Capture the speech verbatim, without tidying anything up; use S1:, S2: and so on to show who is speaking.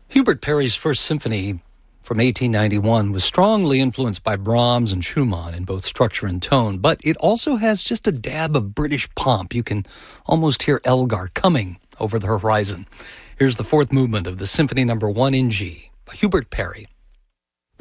S1: Hubert Parry's First Symphony from eighteen ninety-one was strongly influenced by Brahms and Schumann in both structure and tone, but it also has just a dab of British pomp. You can almost hear Elgar coming over the horizon. Here's the fourth movement of the Symphony Number One in G by Hubert Parry.